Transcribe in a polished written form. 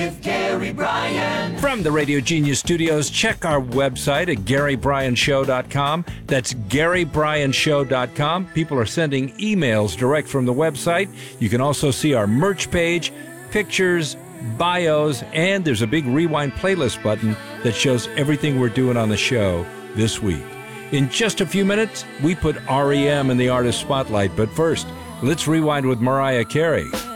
Gary Bryan. From the Radio Genius Studios, check our website at GaryBryanShow.com. That's GaryBryanShow.com. People are sending emails direct from the website. You can also see our merch page, pictures, bios, and there's a big rewind playlist button that shows everything we're doing on the show this week. In just a few minutes, we put REM in the artist spotlight, but first, let's rewind with Mariah Carey.